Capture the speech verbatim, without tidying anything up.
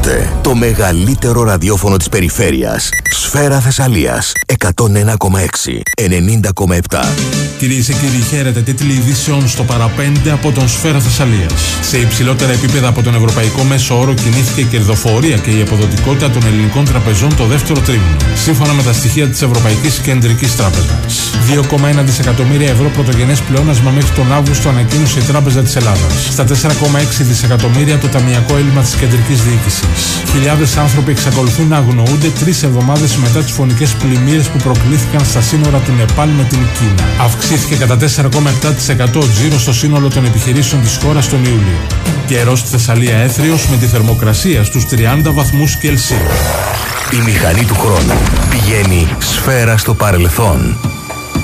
Ακούτε το μεγαλύτερο ραδιόφωνο της περιφέρειας. Σφαίρα Θεσσαλίας εκατόν ένα κόμμα έξι, ενενήντα κόμμα επτά. Κυρίες και κύριοι, χαίρετε. Τίτλοι ειδήσεων στο παραπέντε από τον Σφαίρα Θεσσαλίας. Σε υψηλότερα επίπεδα από τον ευρωπαϊκό μέσο όρο κινήθηκε η κερδοφορία και η αποδοτικότητα των ελληνικών τραπεζών το δεύτερο τρίμηνο, σύμφωνα με τα στοιχεία της Ευρωπαϊκής Κεντρικής Τράπεζας. δύο κόμμα ένα δισεκατομμύρια ευρώ πρωτογενές πλεόνασμα μέχρι τον Αύγουστο ανακοίνωσε η Τράπεζα της Ελλάδας. Στα τέσσερα κόμμα έξι δισεκατομμύρια το ταμειακό έλλειμμα της κεντρικής διοίκησης. Χιλιάδες άνθρωποι εξακολουθούν να αγνοούνται τρεις εβδομάδες μετά τις φωνικές πλημμύρες που προκλήθηκαν στα σύνορα του Νεπάλ με την Κίνα. Αυξήθηκε κατά τέσσερα κόμμα επτά τοις εκατό ο τζίρος στο σύνολο των επιχειρήσεων της χώρας τον Ιούλιο. Καιρός στη Θεσσαλία έθριος με τη θερμοκρασία στους τριάντα βαθμούς Κελσίου. Η μηχανή του χρόνου πηγαίνει σφαίρα στο παρελθόν.